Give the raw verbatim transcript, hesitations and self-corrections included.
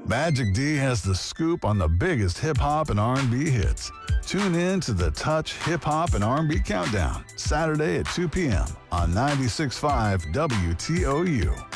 Magic D has the scoop on the biggest hip-hop and R and B hits. Tune in to the Touch Hip Hop and R and B Countdown, Saturday at two p.m. on ninety-six point five W T O U.